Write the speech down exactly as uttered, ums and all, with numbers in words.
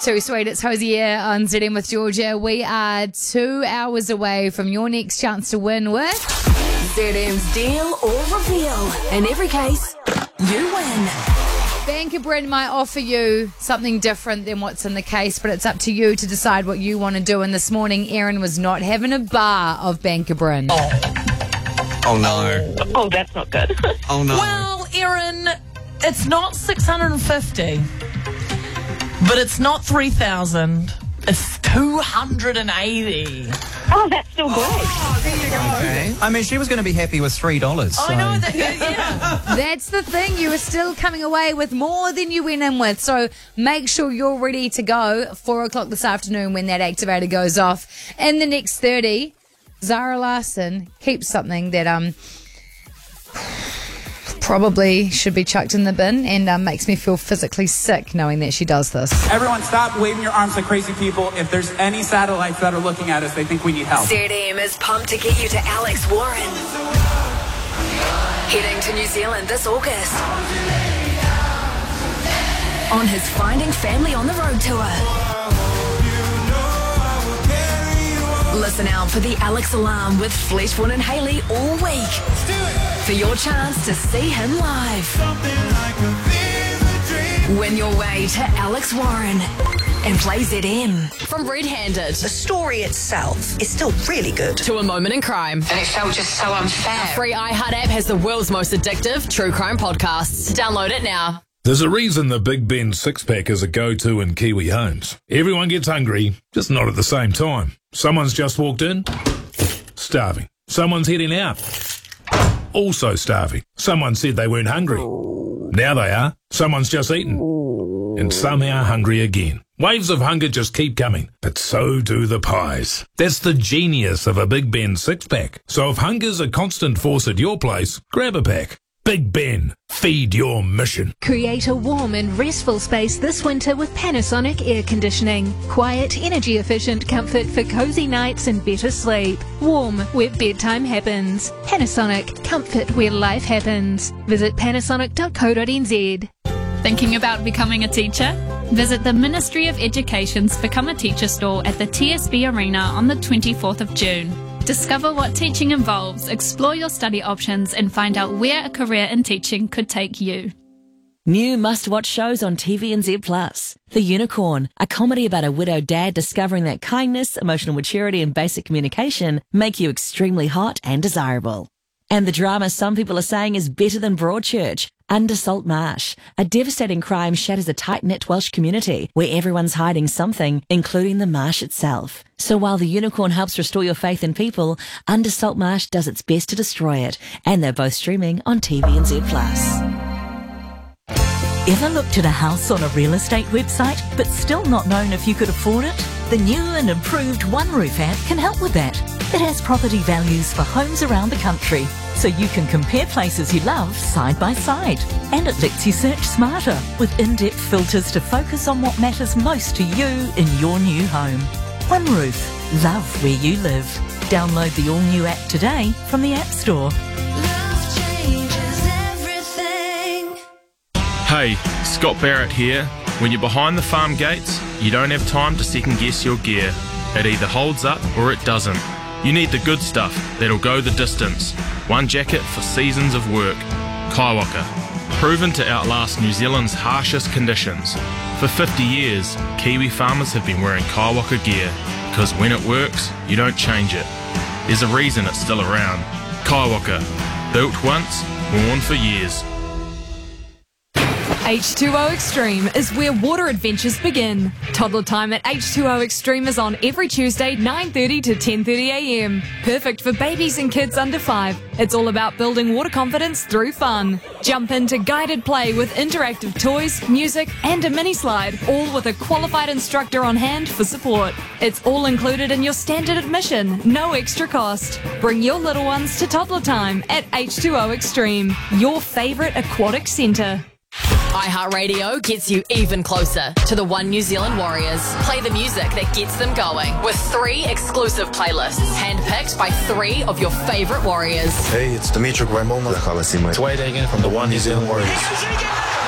Too sweet, it's Hosier on Z M with Georgia. We are two hours away from your next chance to win with Z M's Deal or Reveal. In every case, you win. Bank of Bryn might offer you something different than what's in the case, but it's up to you to decide what you want to do. And this morning, Erin was not having a bar of Bank of Bryn. Oh, oh no. Oh, that's not good. Oh no. Well, Erin, it's not six hundred fifty, but it's not three thousand. It's two hundred eighty. Oh, that's still great. Oh, there you go. Okay. I mean, she was going to be happy with three dollars. So. I know that, yeah. That's the thing. You are still coming away with more than you went in with. So make sure you're ready to go. Four o'clock this afternoon when that activator goes off. In the next thirty, Zara Larson keeps something that um probably should be chucked in the bin and um, makes me feel physically sick knowing that she does this. Everyone stop waving your arms like crazy people. If there's any satellites that are looking at us, they think we need help. Z M is pumped to get you to Alex Warren. Heading to New Zealand this August on his Finding Family on the Road tour. Listen out for the Alex Alarm with Fleshborn and Hayley all week for your chance to see him live. Win your way to Alex Warren and play Z M. From Red Handed The story itself is still really good. to A Moment in Crime. And it felt just so unfair. Free iHeart app has the world's most addictive true crime podcasts. Download it now. There's a reason the Big Ben six-pack is a go-to in Kiwi homes. Everyone gets hungry, just not at the same time. Someone's just walked in, starving. Someone's heading out, also starving. Someone said they weren't hungry. Now they are. Someone's just eaten, and some are hungry again. Waves of hunger just keep coming, but so do the pies. That's the genius of a Big Ben six-pack. So if hunger's a constant force at your place, grab a pack. Big Ben, feed your mission. Create a warm and restful space this winter with Panasonic air conditioning. Quiet, energy efficient comfort for cozy nights and better sleep. Warm where bedtime happens. Panasonic, comfort where life happens. Visit panasonic dot co dot n z. Thinking about becoming a teacher? Visit the Ministry of Education's Become a Teacher store at the T S B Arena on the twenty-fourth of June. Discover what teaching involves, explore your study options, and find out where a career in teaching could take you. New must-watch shows on T V N Z Plus. The Unicorn, a comedy about a widowed dad discovering that kindness, emotional maturity, and basic communication make you extremely hot and desirable. And the drama some people are saying is better than Broadchurch. Under Salt Marsh, a devastating crime shatters a tight-knit Welsh community where everyone's hiding something, including the marsh itself. So while The Unicorn helps restore your faith in people, Under Salt Marsh does its best to destroy it. And they're both streaming on T V N Z Plus. Ever looked at a house on a real estate website but still not known if you could afford it? The new and improved OneRoof app can help with that. It has property values for homes around the country, so you can compare places you love side by side. And it lets you search smarter with in-depth filters to focus on what matters most to you in your new home. OneRoof, love where you live. Download the all-new app today from the App Store. Hey, Scott Barrett here. When you're behind the farm gates, you don't have time to second guess your gear. It either holds up or it doesn't. You need the good stuff that'll go the distance. One jacket for seasons of work. Kaiwaka. Proven to outlast New Zealand's harshest conditions. For fifty years, Kiwi farmers have been wearing Kaiwaka gear because when it works, you don't change it. There's a reason it's still around. Kaiwaka. Built once, worn for years. H two O Extreme is where water adventures begin. Toddler time at H two O Extreme is on every Tuesday, nine thirty to ten thirty a m. Perfect for babies and kids under five. It's all about building water confidence through fun. Jump into guided play with interactive toys, music, and a mini slide, all with a qualified instructor on hand for support. It's all included in your standard admission, no extra cost. Bring your little ones to toddler time at H two O Extreme, your favourite aquatic centre. iHeartRadio gets you even closer to the One New Zealand Warriors. Play the music that gets them going with three exclusive playlists handpicked by three of your favourite Warriors. Hey, it's Dimitri Guimona. It's Wade Hagen from the One New Zealand Warriors.